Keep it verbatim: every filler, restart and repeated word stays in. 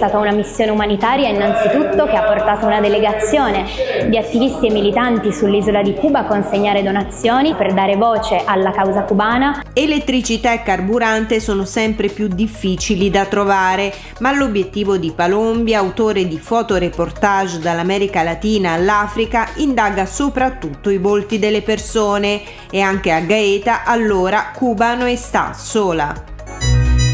stata una missione umanitaria innanzitutto che ha portato una delegazione di attivisti e militanti sull'isola di Cuba a consegnare donazioni per dare voce alla causa cubana. Elettricità e carburante sono sempre più difficili da trovare, ma l'obiettivo di Palombi, autore di fotoreportage dall'America Latina all'Africa, indaga soprattutto i volti delle persone e anche a Gaeta allora Cuba non sta sola.